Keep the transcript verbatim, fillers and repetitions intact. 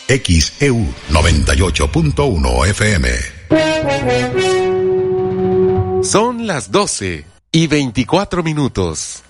X E U noventa y ocho punto uno F M. Son las doce y veinticuatro minutos.